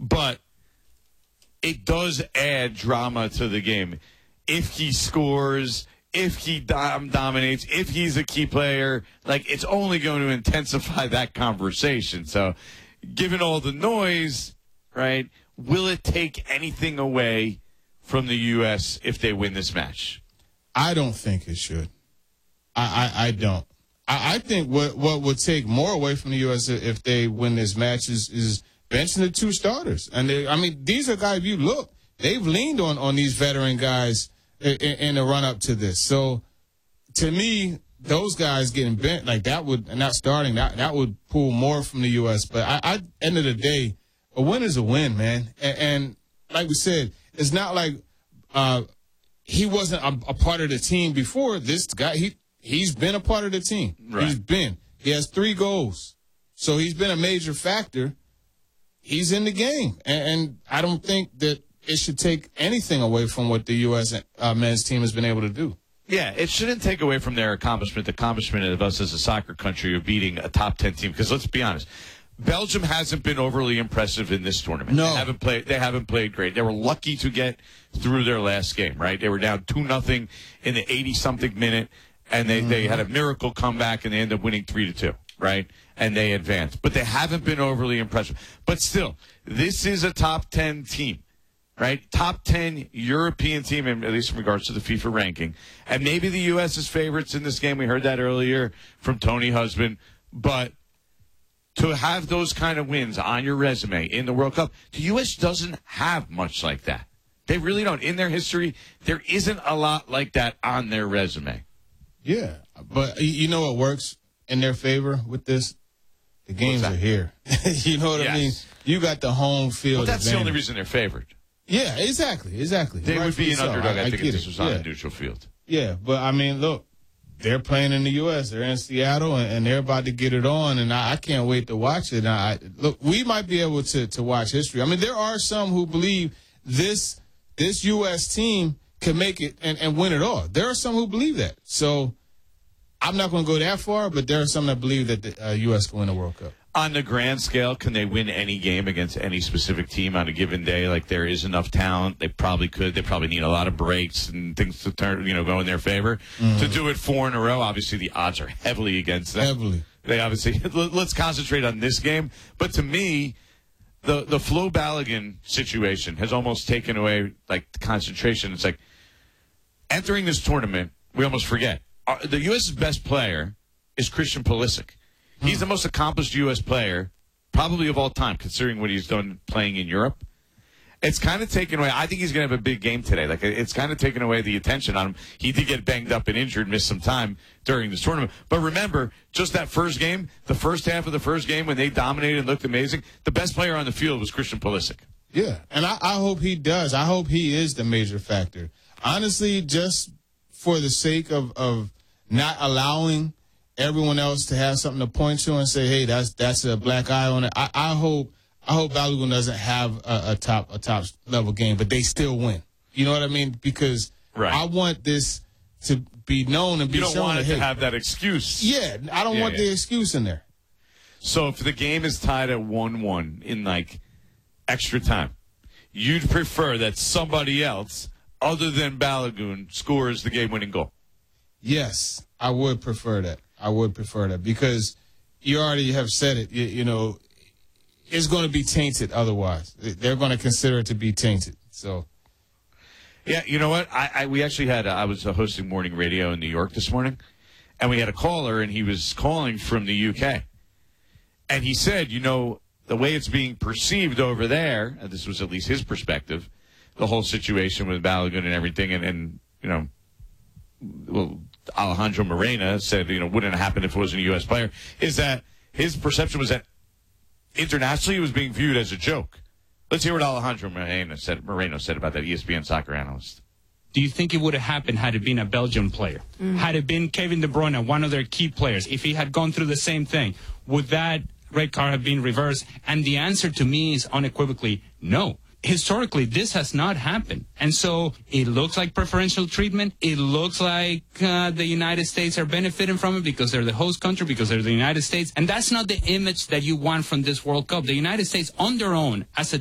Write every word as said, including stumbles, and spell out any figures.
but it does add drama to the game. If he scores, if he dom- dominates, if he's a key player, like it's only going to intensify that conversation. So given all the noise, right, will it take anything away from the U S if they win this match? I don't think it should. I, I, I don't. I, I think what, what would take more away from the U S if they win this match is, is benching the two starters. And they, I mean, these are guys, if you look, they've leaned on, on these veteran guys in, in the run-up to this. So, to me, those guys getting bent, like that would, and not starting, that, that would pull more from the U S. But I, I, end of the day, a win is a win, man. And, and like we said, it's not like uh, he wasn't a, a part of the team before. This guy, he he's been a part of the team. Right. He's been. He has three goals. So he's been a major factor. He's in the game. And, and I don't think that it should take anything away from what the U S uh, men's team has been able to do. Yeah, it shouldn't take away from their accomplishment, the accomplishment of us as a soccer country of beating a top ten team. Because let's be honest, Belgium hasn't been overly impressive in this tournament. No. They haven't played, they haven't played great. They were lucky to get through their last game, right? They were down two nothing in the eighty-something minute, and they, mm-hmm. they had a miracle comeback, and they ended up winning three to two, right? And they advanced. But they haven't been overly impressive. But still, this is a top ten team. Right? Top ten European team, at least in regards to the FIFA ranking. And maybe the U S is favorites in this game. We heard that earlier from Tony Husband. But to have those kind of wins on your resume in the World Cup, the U S doesn't have much like that. They really don't. In their history, there isn't a lot like that on their resume. Yeah. But you know what works in their favor with this? The games are here. You know what yes. I mean? You got the home field Well, that's advantage. the only reason they're favored. Yeah, exactly, exactly. They right would be an so. underdog, I, I think, if this it. was on yeah. a neutral field. Yeah, but, I mean, look, they're playing in the U S They're in Seattle, and, and they're about to get it on, and I, I can't wait to watch it. I, look, we might be able to, to watch history. I mean, there are some who believe this this U S team can make it and, and win it all. There are some who believe that. So I'm not going to go that far, but there are some that believe that the uh, U S can win the World Cup. On the grand scale, can they win any game against any specific team on a given day? Like, there is enough talent. They probably could. They probably need a lot of breaks and things to turn, you know, go in their favor. Mm-hmm. To do it four in a row, obviously the odds are heavily against them. Heavily. They obviously, let's concentrate on this game. But to me, the, the Flo Balogun situation has almost taken away, like, the concentration. It's like, entering this tournament, we almost forget. Our, the U S's best player is Christian Pulisic. He's the most accomplished U S player, probably of all time, considering what he's done playing in Europe. It's kind of taken away. I think he's going to have a big game today. Like, it's kind of taken away the attention on him. He did get banged up and injured, missed some time during this tournament. But remember, just that first game, the first half of the first game when they dominated and looked amazing, the best player on the field was Christian Pulisic. Yeah, and I, I hope he does. I hope he is the major factor. Honestly, just for the sake of, of not allowing everyone else to have something to point to and say, hey, that's that's a black eye on it. I, I hope I hope Balogun doesn't have a, a top a top level game, but they still win. You know what I mean? Because right. I want this to be known and be shown. You don't want it hey, to have that excuse. Yeah, I don't yeah, want yeah. the excuse in there. So if the game is tied at one one in, like, extra time, you'd prefer that somebody else other than Balogun scores the game-winning goal? Yes, I would prefer that. I would prefer that because you already have said it. You, you know, it's going to be tainted otherwise. They're going to consider it to be tainted. So, yeah, you know what? I, I we actually had. Uh, I was uh, hosting morning radio in New York this morning, and we had a caller, and he was calling from the U K, and he said, you know, the way it's being perceived over there, and this was at least his perspective, the whole situation with Balogun and everything, and, and you know, well. Alejandro Morena said, you know, wouldn't have happened if it wasn't a U S player, is that his perception was that internationally it was being viewed as a joke. Let's hear what Alejandro Moreno said, Moreno said about that E S P N soccer analyst. Do you think it would have happened had it been a Belgian player? Mm-hmm. Had it been Kevin De Bruyne, one of their key players, if he had gone through the same thing, would that red card have been reversed? And the answer to me is unequivocally no. Historically, this has not happened. And so it looks like preferential treatment. It looks like uh, the United States are benefiting from it because they're the host country, because they're the United States. And that's not the image that you want from this World Cup. The United States on their own as a